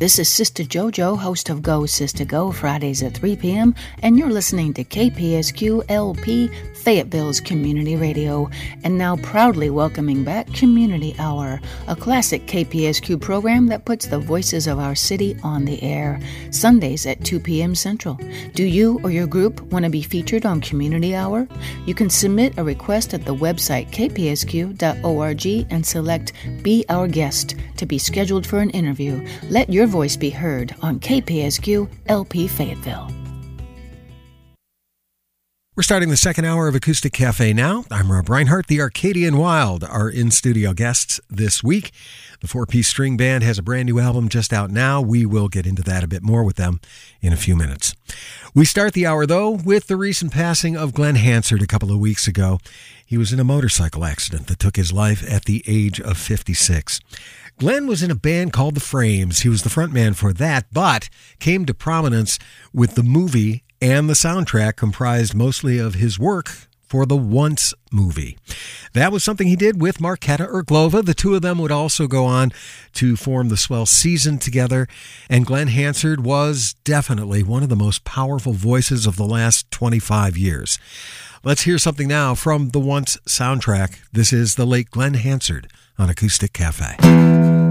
This is Sister JoJo, host of Go Sister Go, Fridays at 3 p.m., and you're listening to KPSQ LP, Fayetteville's Community Radio, and now proudly welcoming back Community Hour, a classic KPSQ program that puts the voices of our city on the air, Sundays at 2 p.m. Central. Do you or your group want to be featured on Community Hour? You can submit a request at the website kpsq.org and select Be Our Guest to be scheduled for an interview. Let your voice be heard on KPSQ LP Fayetteville. We're starting the second hour of Acoustic Cafe now. I'm Rob Reinhardt. The Arcadian Wild are in-studio guests this week. The four-piece string band has a brand new album just out now. We will get into that a bit more with them in a few minutes. We start the hour, though, with the recent passing of Glen Hansard a couple of weeks ago. He was in a motorcycle accident that took his life at the age of 56. Glen was in a band called The Frames. He was the frontman for that, but came to prominence with the movie, and the soundtrack comprised mostly of his work for the Once movie. That was something he did with Marketa Irglova. The two of them would also go on to form the Swell Season together, and Glen Hansard was definitely one of the most powerful voices of the last 25 years. Let's hear something now from the Once soundtrack. This is the late Glen Hansard on Acoustic Cafe.